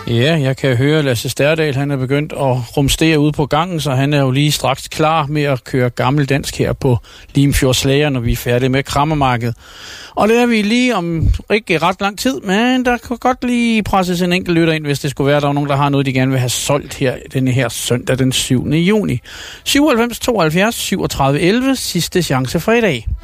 Ja, jeg kan høre Lasse Sterdal, han er begyndt at rumstere ude på gangen, så han er jo lige straks klar med at køre gammeldansk her på Limfjordslager, når vi er færdige med Krammermarkedet. Og det er vi lige om ikke ret lang tid, men der kan godt lige presses en enkelt lytter ind, hvis det skulle være, der er nogen, der har noget, de gerne vil have solgt her denne her søndag den 7. juni. 97 72 37 11, sidste chance for i dag.